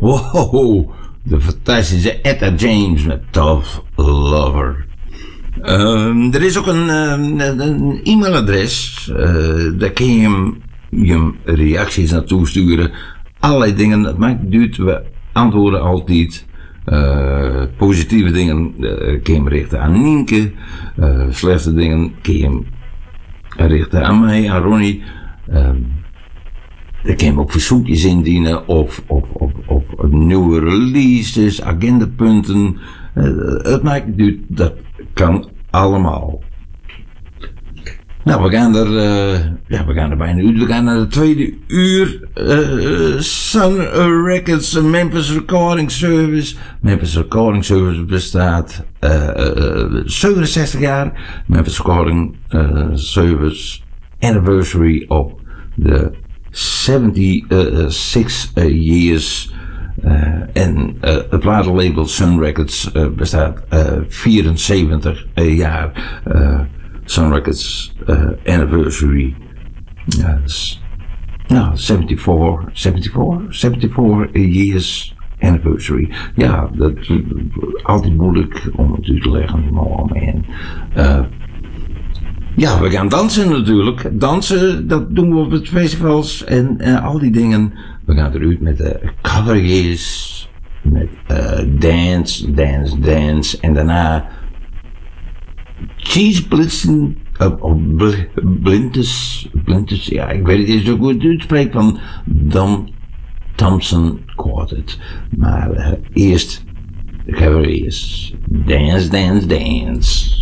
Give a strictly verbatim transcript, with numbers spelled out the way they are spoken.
Wow, de fantastische Etta James met Tough Lover. Um, er is ook een, um, een e-mailadres. Uh, daar kun je hem, je hem reacties naartoe sturen. Allerlei dingen, dat maakt niet uit. We antwoorden altijd. Uh, positieve dingen uh, kun je hem richten aan Nienke. Uh, slechte dingen kun je hem richten aan mij, aan Ronnie. Um, Daar kun je ook verzoekjes indienen of, of, of, of nieuwe releases, agendapunten. Uh, het maakt niet uit, dat kan allemaal. Nou, we gaan er, uh, ja, we gaan er bijna uit. We gaan naar de tweede uur. Uh, Sun Records, Memphis Recording Service. Memphis Recording Service bestaat uh, uh, zevenenzestig jaar. Memphis Recording uh, Service Anniversary op de zevenenzeventig uh, years. Uh, en uh, het platenlabel Sun Records uh, bestaat uh, vierenzeventig uh, jaar. Uh, Sun Records uh, Anniversary. Ja, dus, nou, zevenenzeventig, zevenenzeventig, zevenenzeventig years Anniversary. Ja, dat is altijd moeilijk om het uit te leggen. Oh man. Uh, Ja, we gaan dansen natuurlijk. Dansen, dat doen we op het festivals en uh, al die dingen. We gaan eruit met de uh, Cavaliers, met uh, Dance, Dance, Dance. En daarna Cheese Blitzen, uh, of bl Blintes, Blintes, ja, ik weet het niet zo goed uitspreken van Don Thompson Quartet. Maar uh, eerst de Cavaliers, Dance, Dance, Dance.